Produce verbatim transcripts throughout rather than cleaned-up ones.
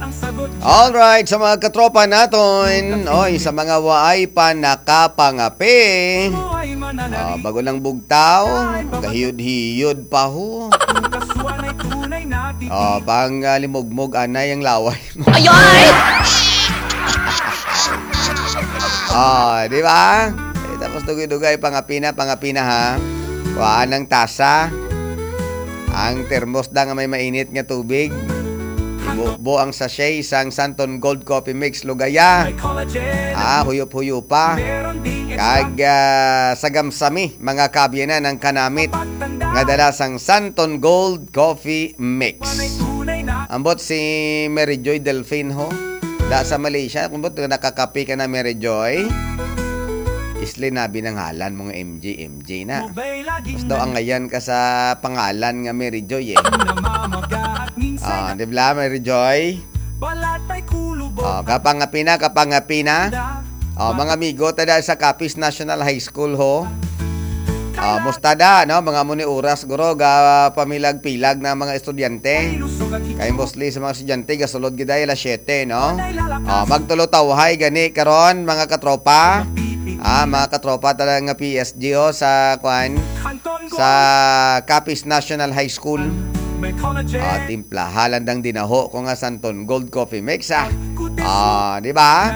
Alright, sa mga katropa naton, oy, sa mga waay pa nakapangapi, uh, bago lang bugtaw, kahiyod-hiyod pa ho. Oh, pang uh, limugmog anay ang laway mo. Ayoy! Oh, di ba? Eh, tapos dugay-dugay pangapina, pangapina ha. Kuhaan ng tasa. Ang termos da nga may mainit nga tubig. Ibubo ang sachet isang Santon Gold Coffee Mix lugaya. Ah, huyop-huyo pa. Kag uh, sagamsami mga kabyanan ng kanamit nga dalasang Santon Gold Coffee Mix. Ambot si Mary Joy Delfin ho. Da sa Malaysia, kung ba't nakakapi ka na Mary Joy, isli nabi ng halan mga M J, M J na. Mas daw ang ngayon ka sa pangalan nga Mary Joy eh. Ah, di ba Mary Joy? Oh, kapangapi na, kapangapi na. Oh, mga amigo, tada sa Capiz National High School ho. Uh, mustada, no? Mga muni oras, guro, ga pamilag-pilag na mga estudyante. Kaya mostly sa mga estudyante, gasulod giday alas siyete, no? Uh, magtulo-tawhay, gani, karon mga katropa. Ah, mga katropa talaga nga P S G, oh, sa, kwan, sa Capiz National High School. Uh, timpla, halandang dinaho ko nga Santon Gold Coffee Mix, ah. Ah, di ba?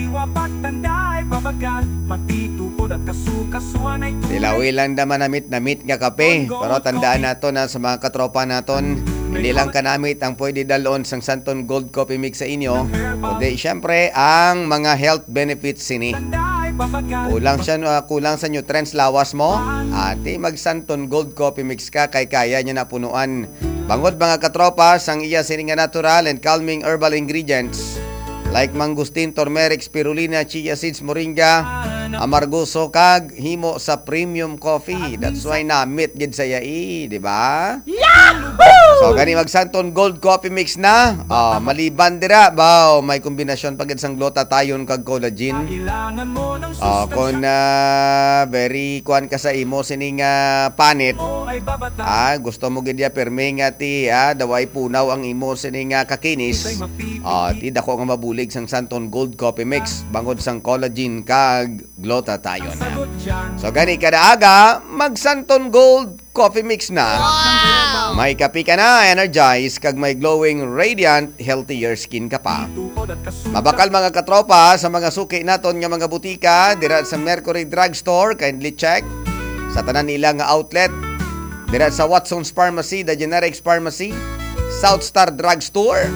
Dilawi lang naman namit-namit nga kape. Pero tandaan nato na sa mga katropa naton, hindi lang kanamit ang pwede dalon sang Santon Gold Coffee Mix sa inyo, kundi syempre ang mga health benefits sini. Kulang siya, uh, kulang sa nutrients lawas mo, ati mag Santon Gold Coffee Mix ka kay kaya niya na punuan. Bangod mga katropa sang iya sini nga natural and calming herbal ingredients like mangustin, turmeric, spirulina, chia seeds, moringa, amargoso kag himo sa premium coffee. That's why na-meet gid sa yai, di ba? Yahoo! So gani mag Santon Gold Coffee Mix na. Oh, maliban dira baw may kombinasyon pagid sang glutathione kag collagen. Oh, kun uh, very kuan ka sa imo sining uh, panit. Ah, gusto mo gid ya perme nga ti ah, daway punaw ang imo sining uh, kakinis. Ah, ti dako nga mabulig sang Santon Gold Coffee Mix bangod sang collagen kag glutathione. So gani kada aga mag Santon Gold Coffee Mix na. Wow! May kapi ka na, energized kag may glowing, radiant, healthier skin ka pa. Mabakal mga katropa sa mga suki naton nga mga butika dira sa Mercury Drugstore, kindly check sa tanan nila nga outlet. Dira sa Watson's Pharmacy, The Generics Pharmacy, South Star Drugstore.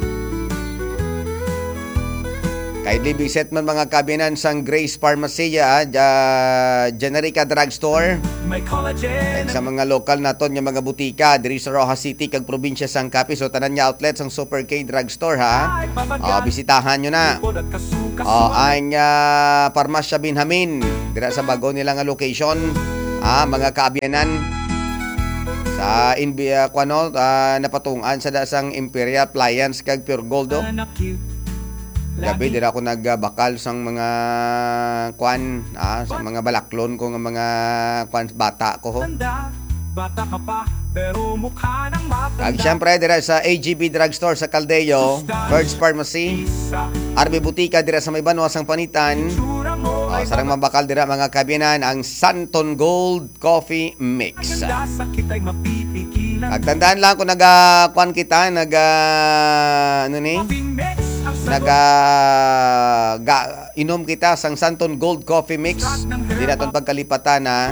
Kindly visit man mga kabinan sang Grace Pharmacy, ah, uh, Generica Drugstore. Kaya sa mga local naton nga mga butika diri sa Rojas City kag probinsya sang Capiz, so tanan nga outlets sang Super K Drugstore ha. Uh, bisitahan nyo na. Uh, ang uh, Parmasya Binhamin dira sa bago nila nga location. Ah, mga kaabianan sa Inbia uh, kuano uh, napatungan sa dasang Imperial Appliance kag Pure Gold. Oh. Gabi dira ako nagbakal sang mga kwan, ah, sa mga balaklon ko nga mga kwan bata ko ho. Bata ka pa pero mukha ng bata. Kag syempre dira sa A G B Drugstore sa Caldeo, Birds Pharmacy, R B Butika dira sa may Banwa sang Panitan. Oh, sarang mabakal dira mga kabinan ang Santon Gold Coffee Mix. Kag tandaan lang kung naga kwan kita, naga ano ni? Naga ga, inom kita sang Santon Gold Coffee Mix. Di naton pagkalipatan na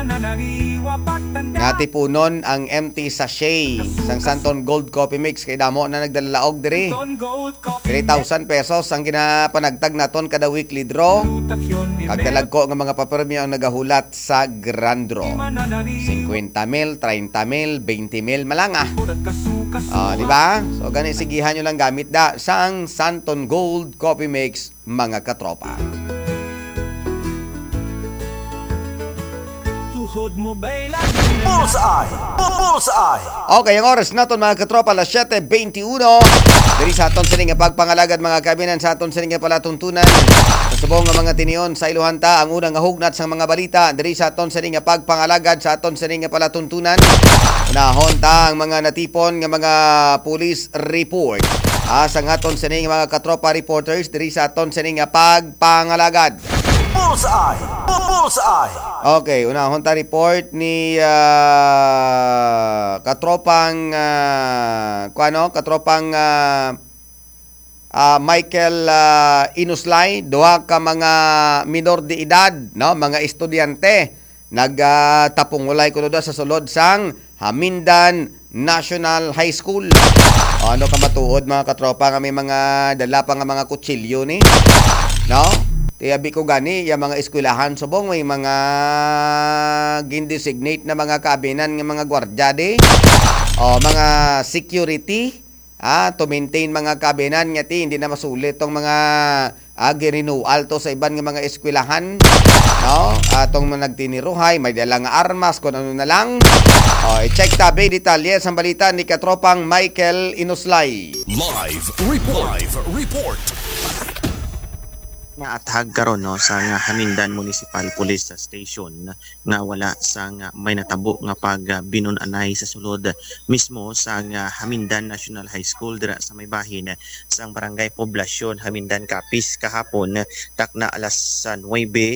ngati punon ang empty sachet sang Santon Gold Coffee Mix kay damo na nagdalaog diri. three thousand pesos ang ginapanagtag naton kada weekly draw. Kag dalagko nga mga papremyo ang nagahulat sa Grand Draw. fifty mil, thirty mil, twenty mil malanga. Ah, di ba? So gani sigihan nyo lang gamit da sang Santon Gold Coffee Mix mga katropa. Bullseye! Bullseye! Okay, ang oras naton mga katropa alas siyete twenty-one. Diri sa aton sining pagpangalagad mga kabinan sa aton sining palatuntunan. Sa subong nga mga tinion sa iluhanta ang unang hugnat sa mga balita diri sa aton sining pagpangalagad sa aton sining palatuntunan. Unahon ta ang mga natipon nga mga police report. Ah, sa aton sining mga katropa reporters diri sa aton sining nga pagpangalagad. Bullseye! Bullseye! Okay, unahon ta report ni ah, katropang uh, kuano, katropang ah, ah, Michael ah, Inuslay, duha ka mga minor de edad, no, mga estudyante nagtapungulay uh, kuno sa sulod sang Hamindan National High School. O, ano ka matuod mga katropa nga may mga dala pa nga mga kutsilyo ni, no? Tiyabi ko gani, yung mga eskwelahan subong, may mga gindesignate na mga kabinan ng mga gwardya di. O, mga security, ah, to maintain mga kabinan, nga ti, hindi na masulit tong mga ah, renewal to sa iban ng mga eskwelahan. No? Atong mga nagtiniruhay, may dalang armas, kung ano na lang. O, i-check tabi detalye sa balita ni katropang Michael Inuslay. Live report! Live report! Naatag karon no sa nga Hamindan Municipal Police Station nga wala sa nga may natabo nga pag uh, binun-anay sa sulod mismo sa nga Hamindan National High School dira sa may bahin sang Barangay Poblasyon Hamindan Capiz kahapon takna alas nuwebe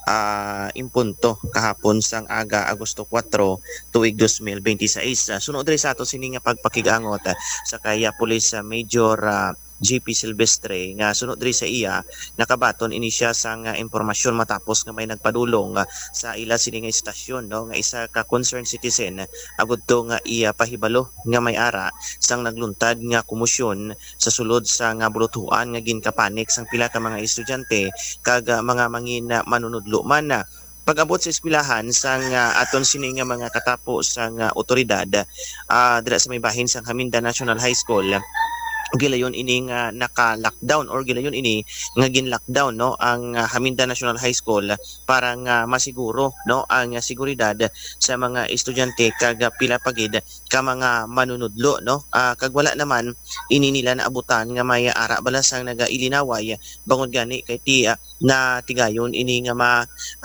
uh, impunto kahapon sang aga Agosto kwatro tuig twenty twenty-six. Uh, sunod diri sa ato sini nga pagpakigangot uh, sa kaya Police uh, Major uh, G P Silvestre nga sunod diri sa iya nakabaton ini siya sa nga impormasyon matapos nga may nagpadulong uh, sa ila sini nga istasyon no nga isa ka concerned citizen agud to nga iya pahibalo nga may ara sang nagluntad nga komosyon sa sulod sa nga bulutuan nga ginkapanik sang pila ka mga estudyante kag uh, mga mangin uh, manunudlo man na pag-abot sa eskwelahan sang uh, aton sini nga mga katapo sang uh, otoridad uh, dira sa may bahin sang Hamindan National High School gilayon ini nga naka-lockdown or gilayon ini nga gin-lockdown no ang uh, Hamindan National High School para nga masiguro no ang uh, seguridad sa mga estudyante kag pila pagid ka mga manunudlo no uh, kag wala naman ini nila naabutan nga may ara bala sang naga-ilinaway bangod gani kay ti uh, na tigayon ini nga ma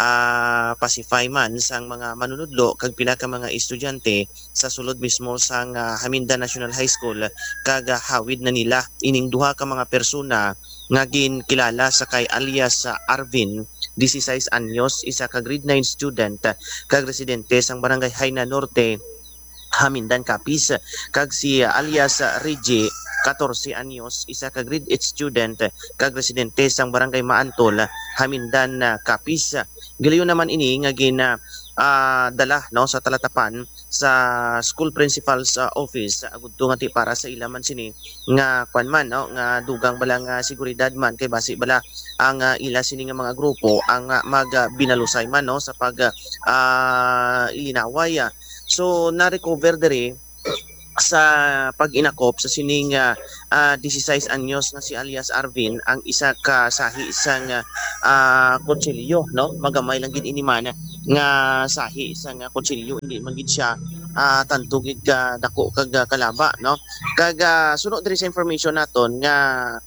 uh, pacify man sang mga manunudlo kag pila ka mga estudyante sa sulod mismo sang uh, Hamindan National High School kag uh, hawid na nila ining duha ka mga persona nga ginkilala sa kay alias uh, Arvin sixteen anyos isa ka grade nine student uh, kag residente sang Barangay Haina Norte Hamindan Capiz kag si uh, alias uh, Reggie fourteen anyos isa ka grade eight student uh, kag residente sang Barangay Maantol uh, Hamindan uh, Capiz. Gilayon naman ini nga gin uh, uh, dala no sa talatapan sa school principal's uh, office agud uh, nga ti para sa ilaman sini nga kwan man no nga dugang bala nga seguridad man kay basi bala ang uh, ila sini nga mga grupo ang uh, mag uh, binalusay man no sa pag uh, ilinaway. So na-recover diri sa pag-inakop sa sining uh, uh, sixteen anyos na si alias Arvin ang isa ka sahi isang uh, kutsilyo no magamay lang gid ini man nga sahi isang uh, kutsilyo hindi man gid siya uh, tantugid ka dako kag uh, kalaba no kag uh, sunod diri sa information naton nga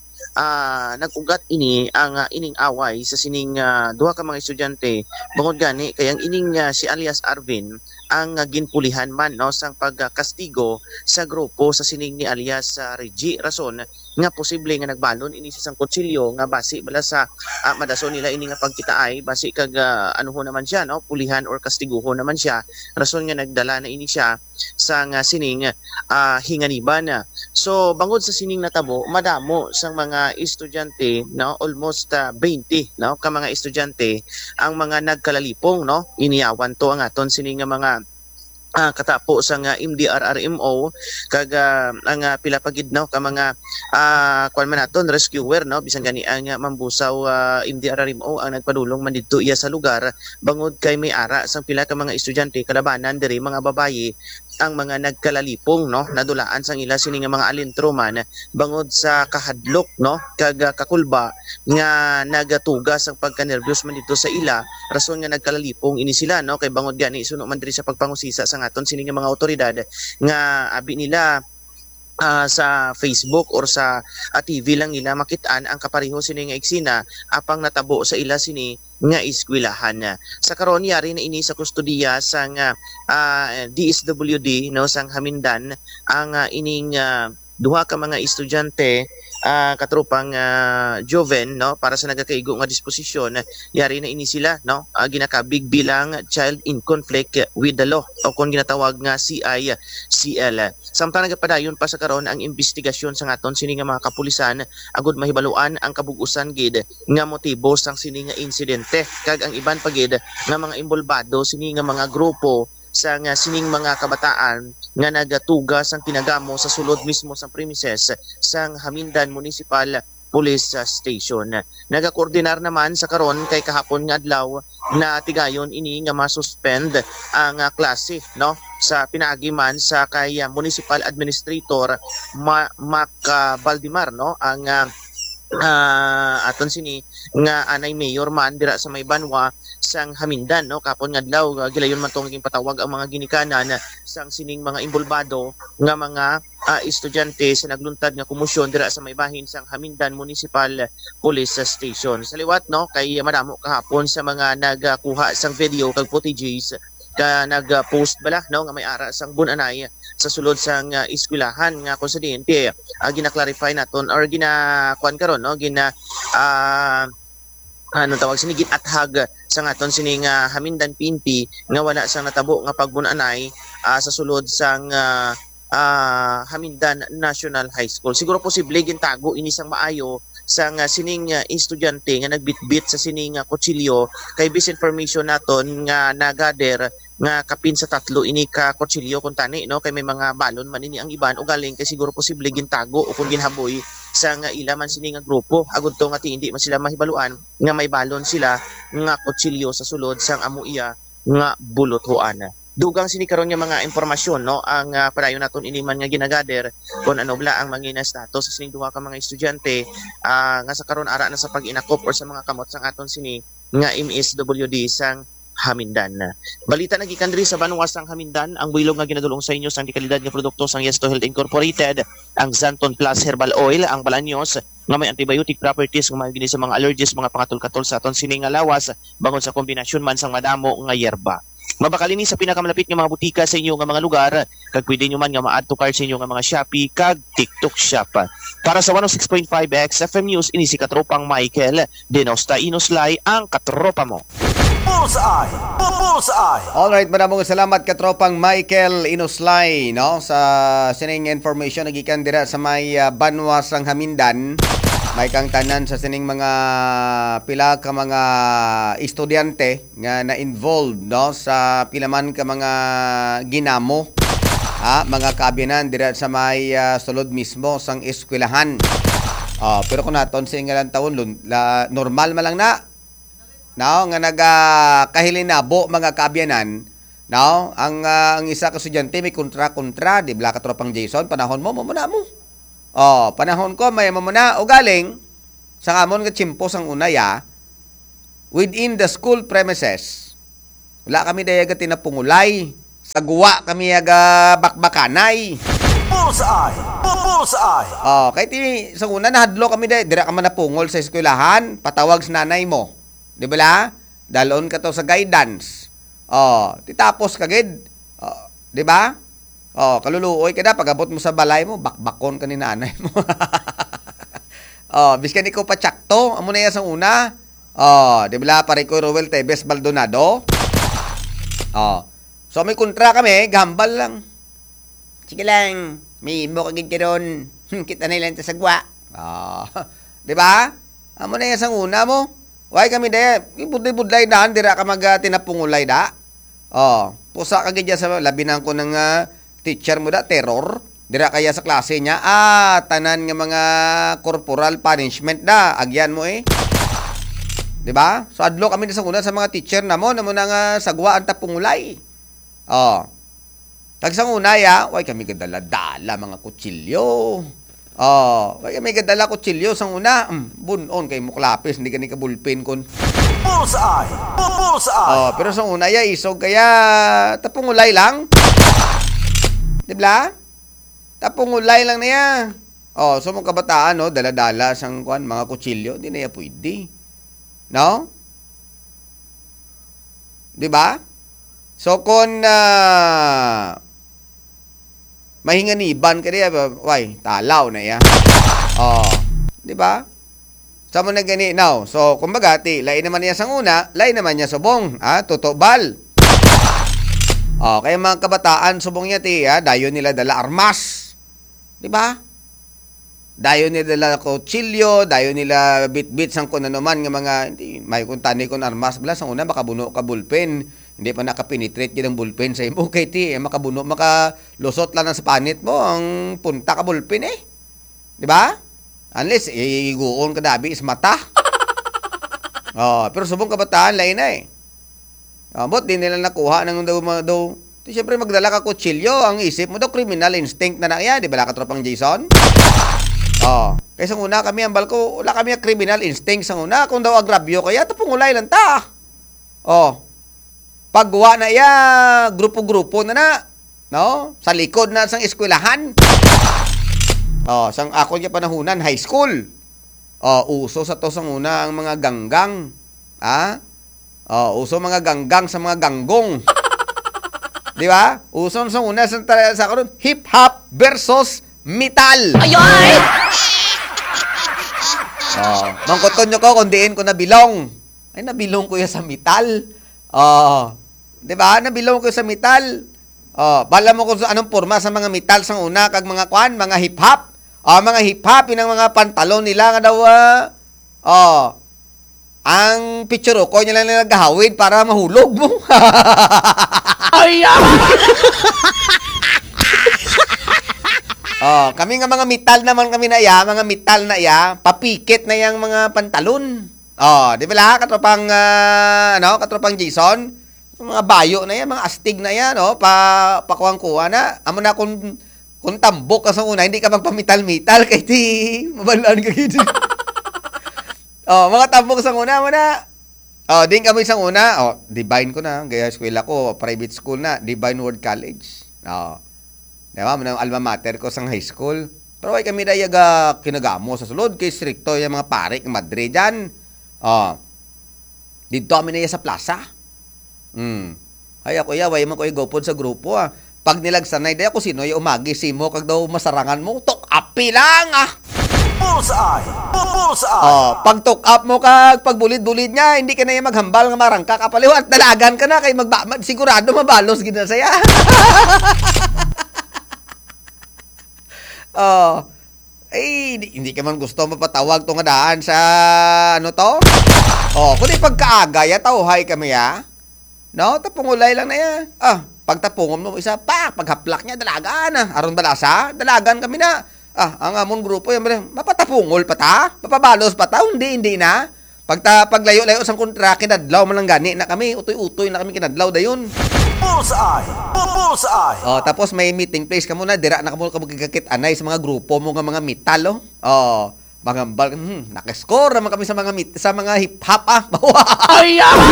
uh, nag-ugat ini ang uh, ining away sa sining uh, duha ka mga estudyante bangod gani kay ang ining uh, si alias Arvin ang uh, ginpulihan man no sang pagkastigo sa grupo sa sining ni alias uh, Reggie rason nga posible nga nagbalon ini sa sang kutsilyo nga basi bala sa uh, madason nila ini nga pagkitaay basi kag uh, anuho naman siya no pulihan or kastiguho naman siya rason nga nagdala na ini siya sa nga sining uh, hinganiban. So bangod sa sining natabo madamo sang mga estudyante no almost uh, twenty no ka mga estudyante ang mga nagkalalipong no iniyawan to ang aton sining nga mga Ah, katapo sa nga M D R R M O kag uh, ang uh, pila pagid no ka mga uh, kuan man naton rescuer no bisan gani ang uh, mambusaw uh, M D R R M O ang nagpadulong man didto iya sa lugar bangod kay may ara sang pila ka mga estudyante kalabanan diri mga babayi ang mga nagkalalipong no nadulaan sang ila sini nga mga alintro man bangod sa kahadlok no kag uh, kakulba nga nagatugas ang pagka-nervyos man dito sa ila rason nga nagkalalipong ini sila no kay bangod gani suno man diri sa pagpangusisa sa aton sini nga mga otoridad nga abi nila Uh, sa Facebook or sa uh, T V lang nila makitaan ang kapareho sini nga eksena apang natabo sa ila sini nga eskwelahan. Sa karon yari na ini sa kustodiya sang uh, D S W D no sang Hamindan ang uh, ining uh, duha ka mga estudyante ah, katropang ah, Joven no para sa nagakaigo nga disposisyon yari na ini sila no ah, ginakabig bilang child in conflict with the law o kung ginatawag nga C I C L. Samtang nagapadayon pa sa karon ang investigasyon sa ngaton sini nga mga kapulisan agud mahibaluan ang kabugusan gid nga motibo sang sini nga insidente kag ang iban pagid nga mga imbolbado sini nga mga grupo sa nga sining mga kabataan nga nagatuga sang tinagamo sa sulod mismo sa premises sang Hamindan Municipal Police Station. Nagakoordinar naman sa karon kay kahapon nga adlaw na tigayon ini nga masuspend ang uh, klase no sa pinaagi man sa kay uh, Municipal Administrator Ma- Mac uh, Valdimar no ang uh, uh, aton sini nga anay mayor man dira sa may banwa sang Hamindan no kapon nga adlaw uh, gilayon man tong naging patawag ang mga ginikanan sang sining mga imbolbado nga mga uh, estudyante sa nagluntad nga komisyon dira sa may bahin sang Hamindan Municipal Police Station. Sa liwat no kay madamo kahapon sa mga nagkuha sang video kag footages ka nag-post bala no nga may ara sang bunanay sa sulod sang uh, eskwelahan nga kung sa diente uh, gina-clarify naton or gina-kuan karon no gina uh, ano tawag sini gitathag sa ngaton sining uh, Hamindan P N P nga wala sang natabo nga pagbunanay uh, sa sulod sang uh, uh, Hamindan National High School. Siguro posible gintago ini sang maayo sang uh, sining uh, estudyante nga nagbitbit sa sining uh, kutsilyo kay bis information naton nga nagader nga kapin sa tatlo ini ka kutsilyo kun tani no kay may mga balon man ini ang iban o galing kay siguro posible gintago o kung ginhaboy sa nga ila man sini nga grupo agud to nga ti hindi man sila mahibaluan nga may balon sila nga kutsilyo sa sulod sang amuiya nga bulothoan. Dugang sini karon nga mga impormasyon no ang uh, padayon naton ini man nga ginagader kon ano bla ang mangina status sa sining duha ka mga estudyante uh, nga sa karon ara na sa pag-inakop or sa mga kamot sang aton sini nga M S W D sang Hamindan. Balita na gikan diri sa banwa sang Hamindan ang buylog nga ginadulong sa inyo sang dekalidad nga produkto sang Yes to Health Incorporated ang Zanton Plus Herbal Oil ang Balanyos nga may antibiotic properties nga mahigini sa mga allergies mga pangatol-katol sa aton sini nga lawas bangon sa kombinasyon man sang madamo nga yerba. Mabakalini sa pinakamalapit nga mga butika sa inyo nga mga lugar kag pwede nyo man nga ma-add to cart sa inyo nga mga Shopee kag TikTok Shop. Para sa one oh six point five X F M News ini si katropang Michael Denosta Inoslay ang katropa mo. Bullseye! Bullseye! Alright, maraming salamat katropang Michael Inoslay no sa sining information nagikan dira sa may uh, banwa sang Hamindan. May kang tanan sa sining mga pila ka mga estudyante nga na-involved no sa pilaman ka mga ginamo ha mga kaabinan dira sa may uh, sulod mismo sang eskwelahan. Uh, pero kung naton sa ingalan taon la, normal man lang na no nga naga kahilinabo mga kaabyanan no ang uh, ang isa ka estudyante may kontra-kontra di bla ka tropang Jason panahon mo mamuna mo. Oh, panahon ko may mamuna o galing sa kamon nga chimpos ang unaya within the school premises. Wala kami dayaga tinapungulay. Sagwa kami aga bakbakanay. Bullseye! Bullseye! Oh, kay ti sa una nahadlo kami day dira ka man napungol sa eskwelahan, patawag sa nanay mo. Di ba la? Dalon ka to sa guidance. Oh, titapos kagid. Oh, di ba? Oh, kaluluoy ka na pagabot mo sa balay mo, bakbakon ka ni nanay mo. Oh, biskan ikaw pa tsakto, amo na yan sa una. Oh, di ba pare ko Roel Tebes Baldonado? Oh. So may kontra kami, gambal lang. Sige lang, may mo kagid ka ron. Kita na lang ta sagwa. Oh, di ba? Amo na yan sa una mo. Why kami de, ibudlay daan dira ka mag uh, tinapungulay da. Oh, pusa kagid ya sa labinan ko ng uh, teacher mo da terror. Dira kaya sa klase niya, ah, tanan nga mga corporal punishment da, agyan mo eh. 'Di ba? So adlo kami sa una sa mga teacher namo namo na nga sagwa ang tapungulay. Oh. Tag sa una ya, way kami gadala-dala mga kutsilyo. Oh, way kami gadala kutsilyo sa una. Mm, bunon kay muklapis, hindi kani ka bulpin kon. Bullseye! Bullseye! Oh, pero sa una ya isog kaya tapungulay lang. 'Di ba? Tapungulay lang na ya. Oh, so mga kabataan no, dala-dala sang kuan mga kutsilyo, di na ya pwede. No? 'Di ba? So kung uh, mahinganiban ka diya, way, talaw na ya. Oh, di ba? Sa mo na gani now. So, kumbaga, ti, lain naman niya sang una, lain naman niya subong. Ah, tutobal. Oh, kaya mga kabataan, subong niya, ti, ah, dayon nila dala armas. Di ba? Dayon nila dala kutsilyo, dayon nila bit-bit sang kung ano man, nga mga, hindi, may kung tani kung armas, bala, sang una, makabuno ka bulpen. Hindi pa nakapenetrate yun ang bulpen sa imo. Okay, ti, eh, makabuno, makalusot lang sa panit mo, ang punta ka bulpen eh. Di ba? Unless, iguon ka dabi sa mata. Oh, pero subong kabataan, lain na eh. Oh, but di nila nakuha ng daw, daw. Siyempre, magdala ka kutsilyo, ang isip mo daw, criminal instinct na na yan. Di ba, lakatropang Jason? Oh, kaya sa una kami, ang balko, wala kami ang criminal instinct sa una. Kung daw agrabyo kaya, tapong ulay lang ta. Oh, pagwa na iya, grupo-grupo na na. No? Sa likod na sang eskwelahan. Oh, sang ako niya panahunan, high school. Oh, uso sa to sang una ang mga ganggang. Ah? Oh, uso mga ganggang sa mga ganggong. Di ba? Uso sa una sa sa karon, hip hop versus metal. Ayoy! Oh, mangkoton nyo ko kung diin ko nabilong. Ay, nabilong ko ya sa metal. Oh, di ba? Nabilong ko sa metal. Oh, bala mo kung anong porma sa mga metal sang una kag mga kwan, mga hip hop. Oh, mga hip-hop, yung mga pantalon nila nga daw, uh, oh, ang picture ko nila nila nagahawid para mahulog mo. Ay, oh, kami nga mga metal naman kami na ya, mga metal na ya, papikit na yang mga pantalon. Oh, di ba la, katropang, uh, ano, katropang Jason, mga bayo na yan, mga astig na yan, no, pa, pakuwang-kuha na. Amo na kung, kung tambok ka sa una, hindi ka magpamital-mital, kaya di, mabalaan ka gito. Oh, mga tambok sa una mo na. Oh, din kami sa una, oh, divine ko na, gaya eskwela ko, private school na, Divine Word College. Oh. Diba, manang alma mater ko sa high school. Pero ay kami dayag uh, kinagamo sa sulod, kay stricto yung mga pare, yung madre dyan. Oh. Dito kami na sa plaza. Hmm. Ay, ako ya, way man ko igopod sa grupo ah. Pag nilagsanay, day ako sino yung umagi, simo, kag daw masarangan mo, tok api lang ah. Bullseye! Bullseye! Oh, pag tok up mo kag pagbulid-bulid niya, hindi ka na yung maghambal nga marangka ka paliw at dalagan ka na kay magba sigurado mabalos gid na saya. Oh. Eh, hindi, hindi ka man gusto mapatawag tong daan sa ano to? Oh, kundi pagkaaga ya tawhay kami ya. No, tapungulay lang na ya. Ah, pagtapungom mo isa pa, paghaplak niya dalagan na. Aron balasa, dalagan kami na. Ah, ang amon grupo yan, mapatapungol pa ta? Mapabalos pa ta? Hindi, hindi na. Pagta, paglayo-layo sa kontra, kinadlaw man lang gani na kami. Utoy-utoy na kami kinadlaw dayon. Bullseye! Bullseye! Oh, tapos may meeting place ka muna, dira na ka muna magkakit anay sa mga grupo mo nga mga metal, oh. Oh, mga bal, hmm, naka-score naman kami sa mga mit, sa mga hip-hop, ah. Ay,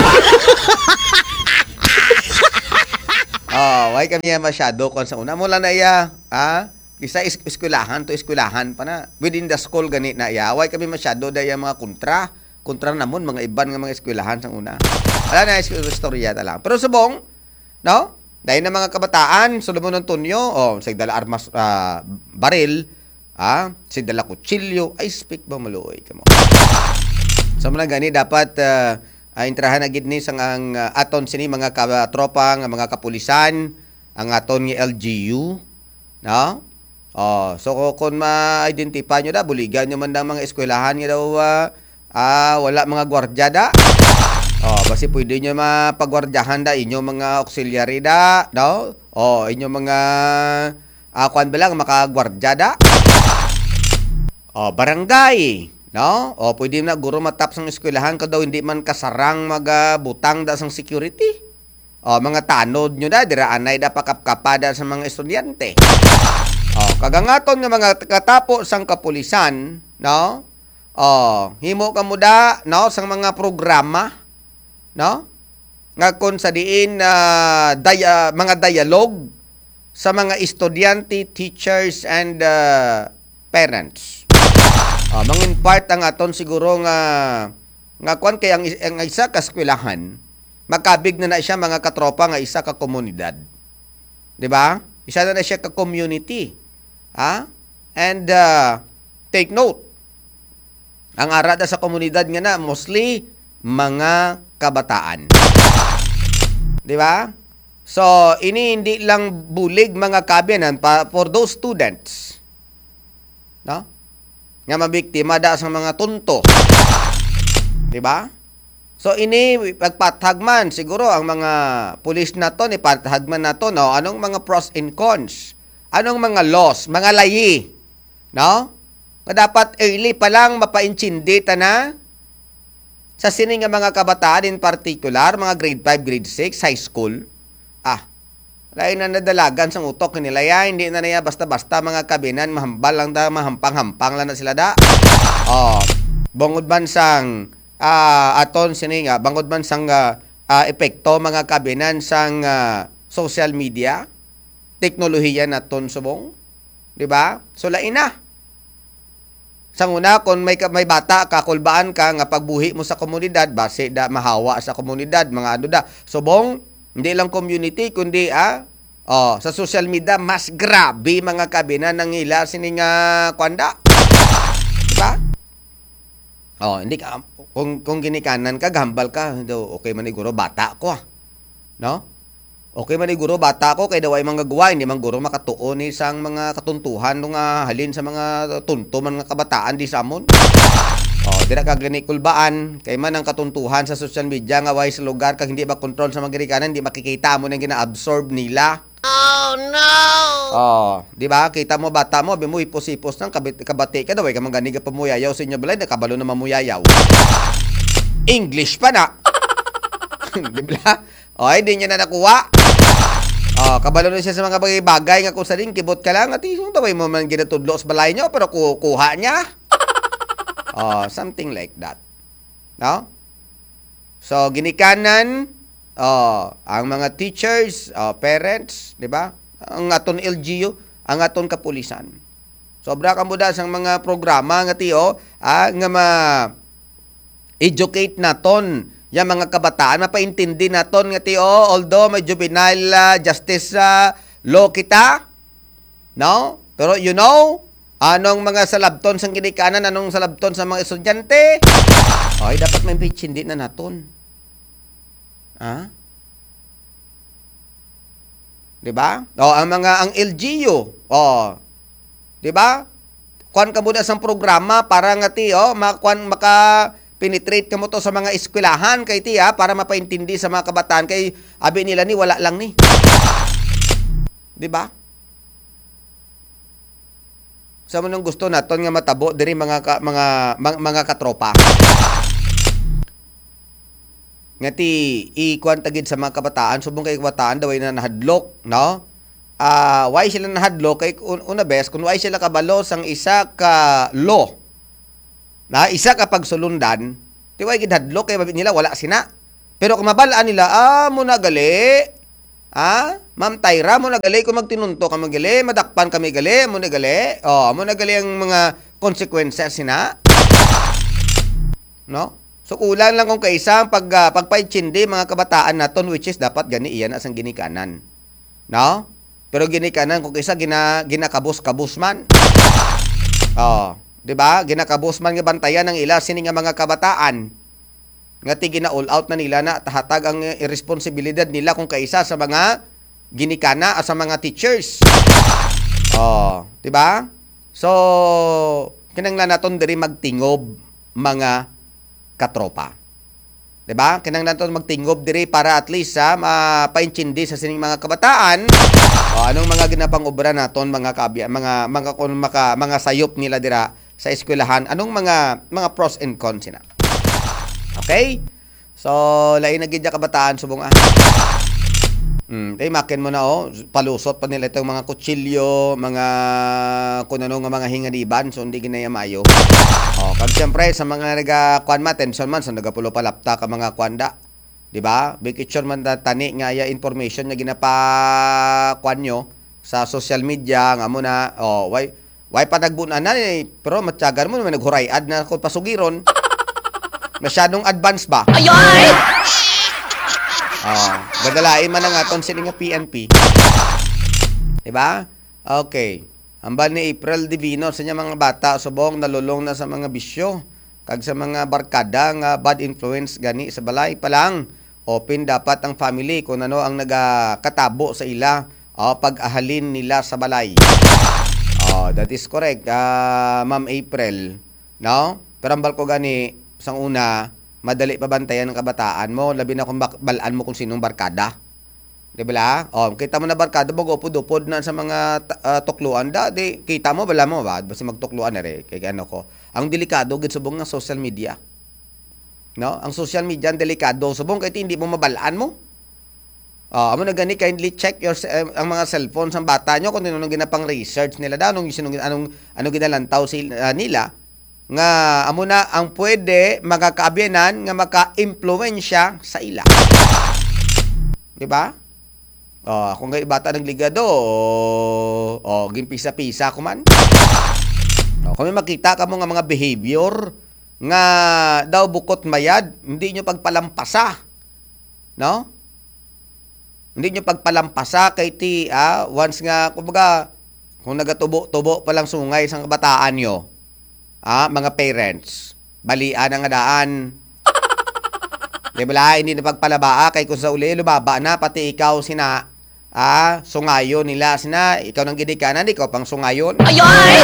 oh, why kami masyado kung sa una mo lang na iya, ah? Isa is eskwelahan to eskwelahan pa na. Within the school gani na iya, why kami masyado daya mga kontra. Kontra namon mga iban nga mga eskwelahan sa una. Wala na istorya ta lang. Pero subong, no? Dahil na mga kabataan, sulod mo ng tunyo, oh, sigdala armas, uh, baril, ah, sigdala kutsilyo, ay speak ba maluoy ka mo. So mga gani dapat uh, Uh, intrahan na gid ni sang ang uh, aton sini mga katropa nga mga kapulisan ang aton nga L G U, no? Oh, so kung ma-identify nyo da, buligan nyo man da mga eskwelahan nga daw uh, uh, wala mga gwardiya da. Oh, basi pwede nyo mapagwardyahan da inyo mga auxiliary da, no? Oh, inyo mga uh, kuan ba lang makagwardya da. Oh, barangay. No? O pwede na guro matap sang eskwelahan ka daw hindi man kasarang magabutang da sang security. O mga tanod nyo da dira anay da pakapkapada sa mga estudyante. O kagangaton nga mga katapo sang kapulisan, no? O himo ka mo da, no, sang mga programa, no? Nga kon sa diin uh, dia, mga dialogue sa mga estudyante, teachers and uh, parents. Uh, mangin part ang aton siguro nga nga kwan kay ang, ang isa ka eskwelahan makabig na na siya mga katropa nga isa ka komunidad. Di ba? Isa na na siya ka-community. Ha? And uh, take note, ang arada sa komunidad nga na, mostly mga kabataan. Di ba? So, ini hindi lang bulig mga kabinan pa for those students. No? Nga mabiktima da sa mga tunto. Di ba? So, ini pagpathagman siguro ang mga pulis na to, ipathagman na to, no? Anong mga pros and cons? Anong mga laws, mga layi? No? Na dapat early pa lang mapaintindi ta na sa sining nga mga kabataan in particular, mga grade five, grade six, high school. Ah, lain na nadalagan sang utok nila ya, hindi na niya basta-basta mga kabinan, mahambal lang da, mahampang-hampang lang na sila da. Oh, bangod man sang uh, aton sining nga, bangod man sang uh, uh, epekto mga kabinan sang uh, social media, teknolohiya naton subong, di ba? So lain na. Sang una, kung may, may bata, kakulbaan ka, nga pagbuhi mo sa komunidad, base da mahawa sa komunidad, mga ano da. Subong, hindi lang community, kundi ah, oh, sa social media, mas grabe mga kabinan ng ila sining uh, kwanda. Diba? Oh, hindi ka, kung, kung ginikanan ka, gambal ka, okay man iguro, bata ko ah. No? Okay man iguro, bata ko, kay daway mga gawa, hindi man guro makatuon ni sang mga katuntuhan nung uh, halin sa mga tunto man nga kabataan di samon. Oh, dira ka gani kulbaan, kay man ang katuntuhan sa social media nga way sa lugar kag hindi ba control sa mga ginikanan, hindi makikita mo nang gina-absorb nila. Oh no. Oh, di ba? Kita mo bata mo, abi mo ipos-ipos nang kabati ka daway ka man gani ka pamuyayaw sa inyo balay, nakabalo na mamuyayaw. English pa na. Di ba? Oy, di niya na nakuha. Oh, kabalo na siya sa mga bagay nga kung sa rin, kibot ka lang, at isang taway mo man ginatudlo sa balay nyo, pero kukuha niya. Oh, something like that. No? So, ginikanan, oh, ang mga teachers, oh, parents, di ba? Ang aton L G U, ang aton kapulisan. Sobra ka mo da sa mga programa nga tiyo, ah, nga ma-educate naton yung mga kabataan, mapaintindi naton nga tiyo, although may juvenile uh, justice uh, law kita, no? Pero you know, anong mga salabton sang ginikanan, anong salabton sa mga estudyante, ay dapat may pitchindi na naton. Ha? Diba? O, ang mga, ang L G U, o, diba? Kuan ka muna sang programa para nga tiyo, makuan, maka, penetrate ka mo to sa mga eskwelahan kay tiya para mapaintindi sa mga kabataan kay abi nila ni wala lang ni. 'Di ba? Sa mo nang gusto naton nga matabo diri mga ka, mga, mga mga katropa. Ngati ikuan tagid sa mga kabataan subong kay kabataan daw ay na nahadlok, no? Ah, uh, why sila nahadlok kay una bes kun why sila kabalo sang isa ka law. Na isa ka pagsulundan, di ba gidhadlok kay nila wala sina. Pero kung mabalaan nila, ah, mo na gali. Ah, Ma'am Tyra, mo na gali kung magtinunto ka magali, madakpan kami gali, mo na gali. Oh, mo na gali ang mga consequences sina. No? So kulang lang kung kaisa pag uh, pagpaitsindi mga kabataan naton which is dapat gani iyan as ang ginikanan. No? Pero ginikanan kung kaisa gina ginakabus-kabus man. Oh. Diba? Ginakabos man nga bantayan ng ila sini nga mga kabataan. Nga ti gina-all out na nila na tahatag ang irresponsibilidad nila kung kaisa sa mga ginikana o sa mga teachers. Oh, diba? So, kinanglan naton diri magtingob mga katropa. Diba? Kinanglan naton magtingob diri para at least sa mapaintindi sa sining mga kabataan. O, anong mga ginapang-obra naton mga kabya, mga mga mga, mga, mga sayop nila dira sa eskwelahan, anong mga mga pros and cons na. Okay? So, lain na gidya kabataan subong ah. Hmm, tay makin mo na oh, palusot pa nila itong mga kutsilyo, mga kunano nga mga hingadiban, so hindi ginayamayo. Oh, kag siyempre sa mga naga kuan ma tension man sa nagapulo palapta ka mga kuanda. Di ba? Big picture man da tani nga ya information nga ginapa kuan nyo sa social media nga mo na oh, why Way pa nagbunan na eh, pero matyagan mo naman naghurayad na kung pasugiron. Masyadong advance ba? Ayoy! Oh, gadalain man ang aton sila nga P N P. Diba? Okay. Hambal ni April Divino sa niya mga bata subong nalulong na sa mga bisyo kag sa mga barkada nga bad influence gani sa balay pa lang. Open dapat ang family kung ano ang nagakatabo sa ila o pag-ahalin nila sa balay. Oh, that is correct. Uh, Ma'am April, no? Pero ambal ko gani sang una, madali pabantayan ng kabataan mo, labi na kung bak- balaan mo kung sinong barkada. Di ba? Oh, kita mo na barkada mo upod-upod na sa mga uh, tukluan da, di kita mo bala mo ba basta magtukluan na rin kay ano ko. Ang delikado gid subong ng social media. No? Ang social media ang delikado subong kay hindi mo mabalaan mo. Oh, amo na gani kindly check your uh, ang mga cellphone sa bata nyo kung ano ginapang research nila daw anong anong anong, anong ginalantaw sila uh, nila nga amo na ang pwede magakaabianan nga maka-impluwensya sa ila. Di ba? Oh, kung ngay bata ng ligado, oh, oh gimpisa-pisa ko man. Oh, kung may makita ka mo nga mga behavior nga daw bukot mayad, hindi nyo pagpalampasa. No? Hindi nyo pagpalampasa kay ti, ah, once nga, kumbaga, kung nagatubo-tubo pa lang sungay sa kabataan nyo, ah, mga parents, balian ang daan. Di ba, hindi na pagpalabaa kay kung sa uli, lumaba na, pati ikaw sina, ah, sungayon nila, sina, ikaw nang ginikanan, ikaw pang sungayon. Ayoy!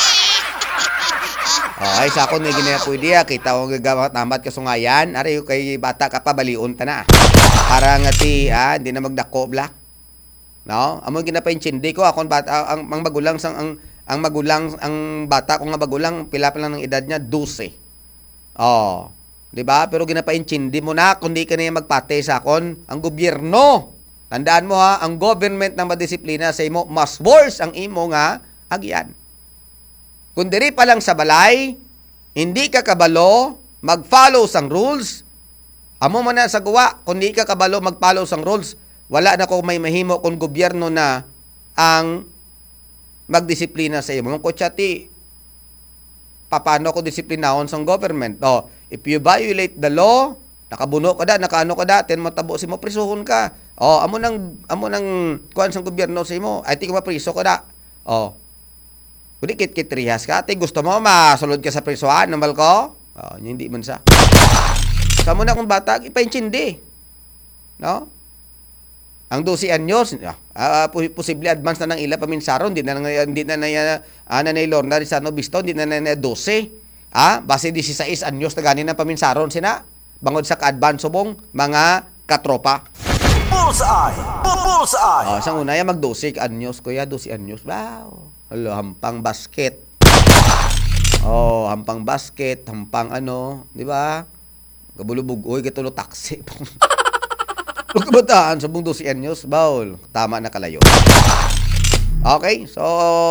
Oh, ay, sa ako, may ginaya pwede, ah, kita ko gagawat namat ka sungayan, ari, kay bata ka pa, baliun ta na. Para nga ti, ah, hindi na magdako, black. No? Amo ginapainchindi ko, ako, bata, ang, ang magulang, sang, ang, ang magulang, ang bata ko nga magulang, pila pa lang ng edad niya, twelve. Oh, di ba? Pero ginapainchindi mo na, kundi ka na magpate sa akon, ang gobyerno. Tandaan mo ha, ang government na madisiplina sa imo, mas worse ang imo nga agyan. Kung diri pa lang sa balay, hindi ka kabalo, mag-follow sang rules. Amo man na sa guwa, kung hindi ka kabalo, mag-follow sang rules, wala na ko may mahimo kung gobyerno na ang magdisiplina sa imo. Kung kutsati, paano ko disiplinahon sang government? Oh, if you violate the law, nakabuno ka da, nakaano ka da, ten mo tabo si mo, prisuhon ka. Oh, amo nang amo nang kuan sang gobyerno sa imo, ay ti ka mapriso ka da. Oh. Kung kit-kit rihas ka, ate gusto mo masulod ka sa prisuhan, namal ko? Oh, hindi man sa. Sa mo na kung bata, ipainchindi. No? Ang twelve anyos, uh, posible advance na ng ila paminsaron, hindi na hindi na na uh, nanay Lorna Rizano Bisto, hindi na na twelve. Ah, base sixteen anyos na ganin ng paminsaron sina. Bangod sa ka-advance subong mga katropa. Bullseye! Bullseye! Oh, sang una ya mag twelve anyos, kuya, twelve anyos. Wow. Hello, hampang basket. Oh, hampang basket, hampang ano, di ba? Gabulubog, oy, kitulo taxi. Huwag kabataan, sabong twelve anyos, bawl. Tama na kalayo. Okay, so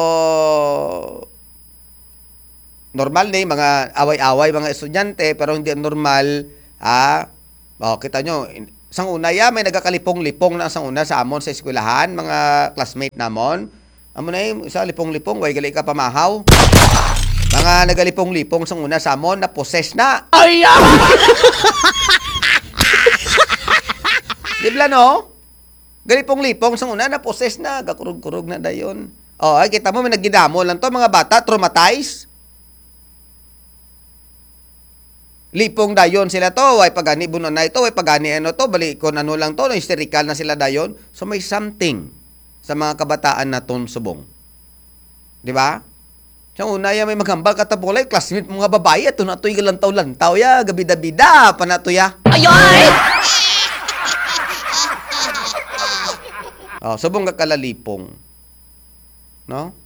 normal na mga away-away, mga estudyante, pero hindi normal, ah, oh, kita nyo, sang una ya, may nagakalipong-lipong na sang una sa amon sa eskwelahan, mga classmate namon. Amo na yung isa lipong-lipong, way gali ka pamahaw. Mga nagalipong-lipong sang una sa amon, na possess na. Ay, di ba no? Galipong-lipong sang una, na possess na, gakurug-kurug na dayon. Oh, ay kita mo may nagidamo lang to, mga bata traumatized. Lipong dayon sila to, way pagani buno na ito, way pagani ano to, bali kon ano lang to, no, hysterical na sila dayon. So may something sa mga kabataan na ton subong. Di ba? Sa una ya may maghambal katabulay, classmate mga babae, ito na ito'y galantaw-lantaw ya, gabida-bida, pa na ito ya. Ayoy! Oh, subong kakalalipong. No?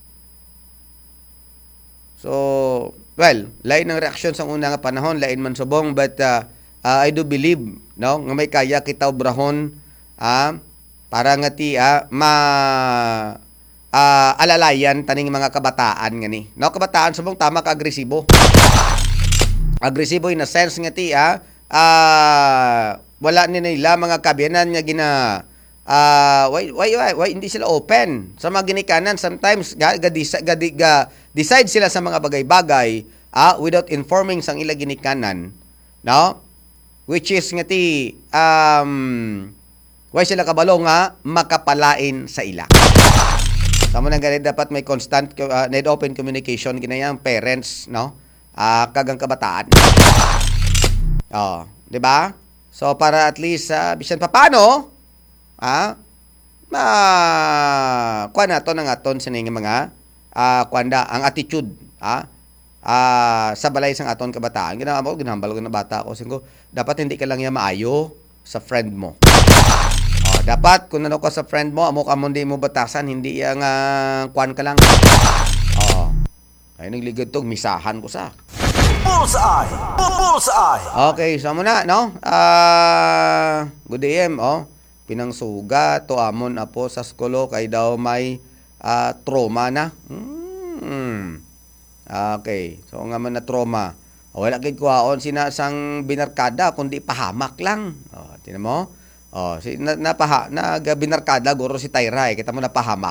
So, well, lain ng reaksyon sa una nga panahon, lain man subong, but uh, uh, I do believe, no, nga may kaya kita obrahon, ah, para nga ti, ah, ma, ah, alalayan taning mga kabataan nga ni. No, kabataan subong tama ka agresibo. Agresibo in a sense nga ti, ah, ah, wala ni nila mga kabiyanan nga gina, ah, why, why, why, why, hindi sila open sa mga ginikanan. Sometimes, ga, ga, ga, ga, decide sila sa mga bagay-bagay, ah, without informing sang ila ginikanan, no? Which is nga ti, um, why sila kabalo nga makapalain sa ila. Sa mo nang ganit dapat may constant uh, need open communication ginayang parents, no? Ah, kagang kabataan. Oh, 'di ba? So para at least uh, bisan pa paano, ah, ma kuan nato nang aton sining mga ah kuanda ang attitude, ah, ah sa balay sang aton kabataan. Ginawa mo ginambal ko na bata ko singko, dapat hindi ka lang ya maayo sa friend mo. Oh, dapat kung ano ka sa friend mo, amo ka mo hindi mo batasan, hindi yang uh, kuan ka lang. Oh. Ay nagligod tog misahan ko sa. Bullseye! Bullseye! Okay, so muna, no? Ah, good day, em, oh. Pinangsuga to amon apo sa skolo kay daw may ah, trauma na. Hmm. Okay, so nga man na trauma. O, wala kay kuhaon sina sang binarkada kundi pahamak lang. Oh, tinan mo? Oh, si na, napaha na binarkada guro si Tyra, eh. Kita mo napahamak.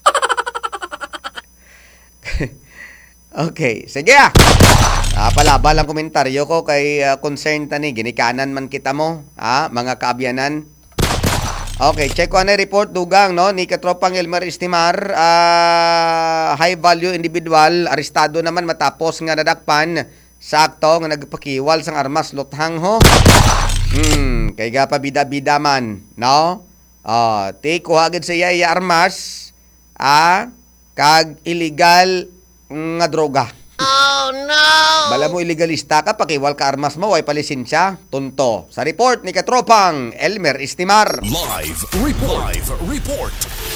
Okay, sige ah. Ah, palaba lang komentaryo ko kay uh, concern tani ginikanan man kita mo, ah, mga kaabyanan. Okay, check ko na report dugang no ni katropang Elmer Estimar, ah, high value individual arestado naman matapos nga nadakpan sakto nga nagpakiwal sang armas luthang ho. Hmm, kay ga pa bida-bida man, no? Oh, ti kuha gid siya iya armas, ah, kag illegal nga droga. Oh no! Bala mo illegalista ka, pakiwal ka armas mo, way palisensya, tunto. Sa report ni katropang Elmer Estimar. Live report. Live report.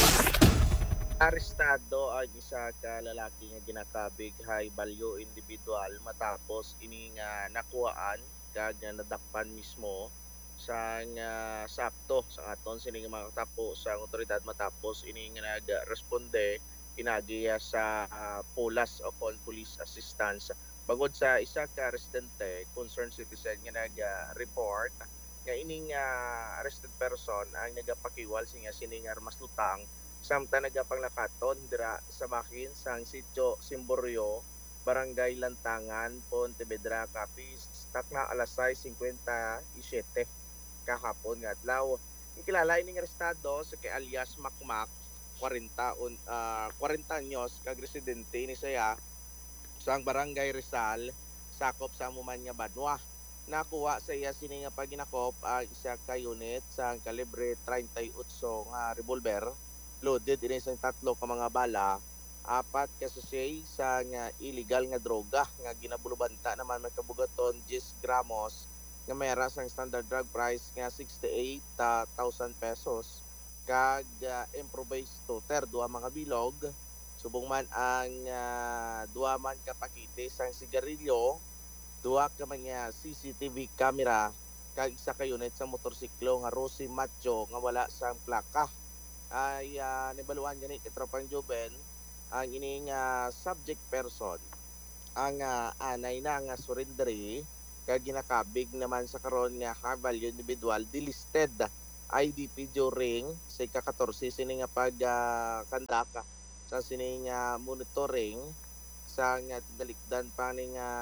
Arestado ang isa ka lalaki nga ginakabig high value individual matapos ini nga nakuhaan kag nga nadakpan mismo sa nga sakto sa aton sini nga makatapo sa otoridad matapos ini nga nagresponde inagiya sa uh, POLAS o Police Assistance. Bagod sa isa ka residente, concerned citizen nga nag-report nga ining uh, arrested person ang nagapakiwal siya sining armas lutang samtang nagapanglakaton dira sa makin sang sitio Simboryo, Barangay Lantangan, Pontevedra, Capiz, takna alas sais singkwenta y siyete kahapon nga adlaw. Ikilala ining arestado sa kay alias Makmak forty un uh, forty anyos kag residente ni saya sang Barangay Rizal sakop sa Mumanya Banwa. Nakuha sa iya sini nga paginakop ang uh, isa ka unit sang kalibre thirty-eight nga revolver loaded ini sang tatlo ka mga bala, apat ka sachet sa nga illegal nga droga nga ginabulubanta naman may kabugaton ten gramos nga mayra sang standard drug price nga sixty-eight thousand pesos kag uh, improvised toter duha mga bilog subong man ang uh, duha man ka pakete sang sigarilyo, duha ka mga C C T V camera kag isa ka unit sa motorsiklo nga Rosy Macho nga wala sang plaka. Ay uh, nibaluan gani katropang Joben ang ining uh, subject person ang uh, anay na nga surrenderi kag ginakabig naman sa karon nga high value individual delisted I D P during sa ika-fourteen sini nga pag uh, kandaka sa sini nga monitoring sa nga tinalikdan pa ni nga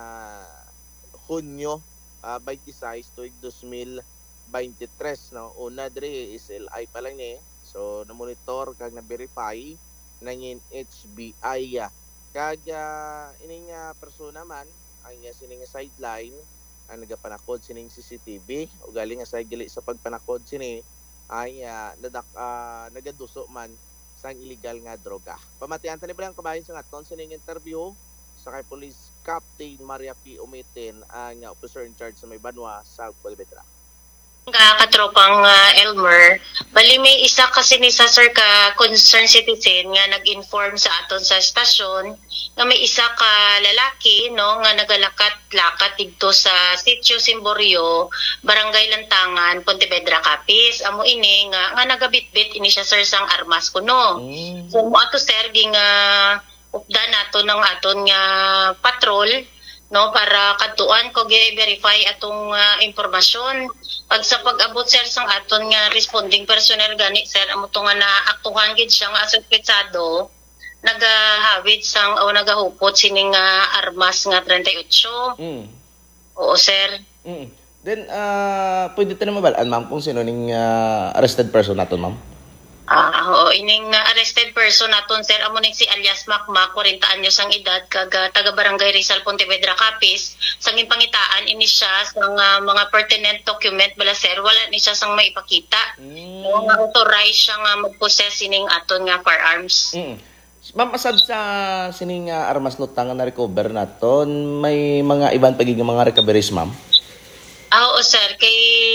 Hunyo uh, twenty-six tuig twenty twenty-three no. Una diri is L I pa lang ni. So na monitor kag na verify nangin H B I ya. Kag uh, ini nga persona man ang uh, sini nga sideline ang nagapanakod sining C C T V o galing nga sa gili sa pagpanakod sini ay uh, nadak uh, nagaduso man sang illegal nga droga. Pamatian tani bilang kabahin sa aton sining interview sa kay Police Captain Maria P. Umitin ang uh, officer in charge sa may Banwa sa Pontevedra. Ka katropang uh, Elmer, bali may isa kasi ni sa sir ka concerned citizen nga nag-inform sa aton sa estasyon nga may isa ka lalaki no nga nagalakat-lakat didto sa sitio Simboryo, Barangay Lantangan, Pontevedra, Capiz. Amo ini nga nga nagabitbit ini siya sir sang armas kuno. Mm. So mo ato sir ging uh, upda nato ng aton nga patrol no para kadtuan ko gi-verify atong uh, impormasyon. Pag sa pag-abot sir sang aton nga responding personnel gani sir amo to nga naaktuhan gid siya nga suspetsado nagahawid sang o nagahupot sining uh, armas nga thirty-eight. Mm. Oo sir. Mm. Then uh, pwede tayo mabalaan ma'am kung sino ning uh, arrested person naton ma'am? Ah, oo, ining uh, arrested person naton sir amo ning si alias Makmak, forty anyos ang edad, kag uh, taga Barangay Rizal, Pontevedra, Capiz. Sang ginpangitaan ini siya sang uh, mga pertinent document bala sir, wala ni siya sang maipakita. Mm. So, nga authorize siya nga mag-possess ining aton nga firearms. Mm. Ma'am, asad sa sining uh, armas lutang nga na-recover naton, may mga ibang pagiging mga recoveries, ma'am? Ah, oo sir, kay